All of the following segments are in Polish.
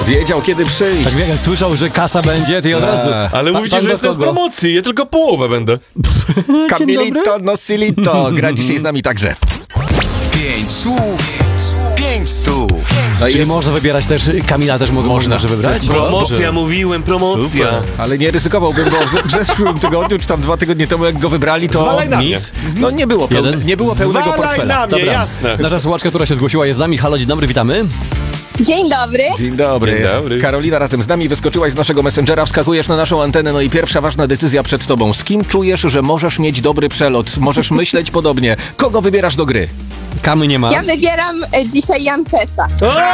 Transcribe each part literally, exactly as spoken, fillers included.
Wiedział, kiedy przyjść. Tak jak słyszał, że kasa będzie, ty od razu. Ale Pa- mówicie, pan że do jestem w kogo? promocji, ja tylko połowę będę. Camilito Nosilito gra dzisiaj z nami także. Pięć słów, pięć stów. No Czyli jest, można wybierać też, Kamila też mo- można, może wybrać? Promocja, mówiłem, promocja. Super. ale nie ryzykowałbym, bo w, w zeszłym tygodniu, czy tam dwa tygodnie temu, jak go wybrali, to Zwalaj na mnie. nic. No nie było, peł, Jeden? nie było pełnego Zwalaj portfela. na mnie, jasne. Nasza słuchaczka, która się zgłosiła, jest z nami. Halo, dzień dobry, witamy. Dzień dobry. Dzień dobry. Dzień dobry. Karolina razem z nami, wyskoczyłaś z naszego Messengera, wskakujesz na naszą antenę, no i pierwsza ważna decyzja przed tobą. Z kim czujesz, że możesz mieć dobry przelot? Możesz myśleć podobnie. Kogo wybierasz do gry? Kamy nie ma. Ja wybieram e, dzisiaj Jankesa.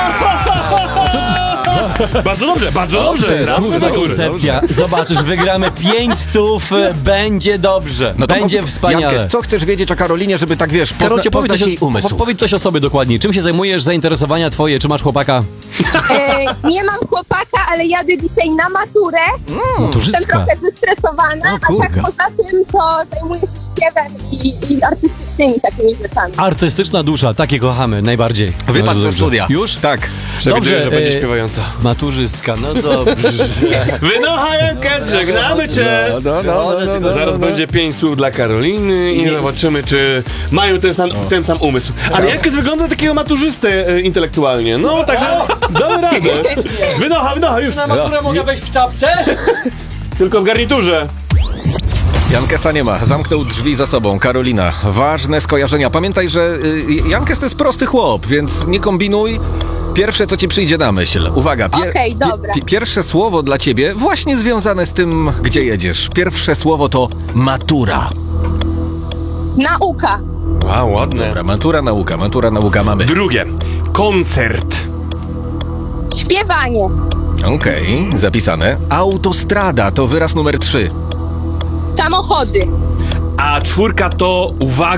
Bardzo dobrze, bardzo dobrze. To jest Dobrze, słuszna dobrze. koncepcja. Zobaczysz, wygramy pięć stów, e, będzie dobrze. No to będzie po- wspaniale. Jankes, co chcesz wiedzieć o Karolinie, żeby tak wiesz, pozna, Karolcie, powiedz poznać coś, jej o, umysł? po, powiedz coś o sobie dokładniej. Czym się zajmujesz, zainteresowania twoje? Czy masz chłopaka? E, nie mam chłopaka, ale jadę dzisiaj na maturę. Jestem Maturzystka. trochę zestresowana, O, a tak kurka. poza tym to zajmuję się śpiewem i, i artystycznymi takimi rzeczami. Artystyczna dusza, takie kochamy najbardziej. Wypadł Bardzo ze dobrze. studia. Już? Tak. Przewiduję, że będzie e, śpiewająca. Maturzystka, no dobrze. Wynocha Jankes, żegnamy cię. No, no, no, no, no, Zaraz no. będzie pięć słów dla Karoliny i zobaczymy, czy mają ten sam, ten sam umysł. Ale Jankes wygląda takiego maturzystę e, intelektualnie. No, także damy radę. Wynocha, wynocha, już. maturę mogę wejść w czapce? Tylko w garniturze. Jankesa nie ma, zamknął drzwi za sobą. Karolina, ważne skojarzenia. Pamiętaj, że y, Jankes to jest prosty chłop, więc nie kombinuj. Pierwsze, co ci przyjdzie na myśl. Uwaga, pier- Okej, dobra. pi- pierwsze słowo dla ciebie właśnie związane z tym, gdzie jedziesz. Pierwsze słowo to matura. Nauka. Wow, ładne. Dobra, matura, nauka, matura, nauka mamy. Drugie. Koncert. Śpiewanie. Okej, zapisane. Autostrada to wyraz numer trzy. Samochody. A czwórka to,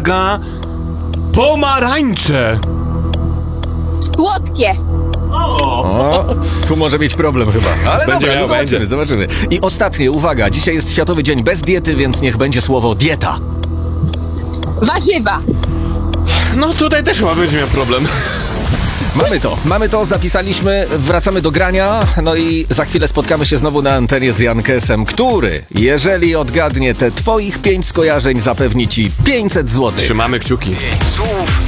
uwaga, pomarańcze. Słodkie. O, tu może mieć problem chyba. Ale Będzie dobra, miał, no zobaczymy, będzie. zobaczymy. I ostatnie, uwaga, dzisiaj jest Światowy Dzień bez diety, więc niech będzie słowo dieta. Warzywa. No tutaj też chyba będzie miał problem. Mamy to, mamy to, zapisaliśmy, wracamy do grania, no i za chwilę spotkamy się znowu na antenie z Jankesem, który, jeżeli odgadnie te twoich pięć skojarzeń, zapewni ci pięćset złotych. Trzymamy kciuki. Pięć słów,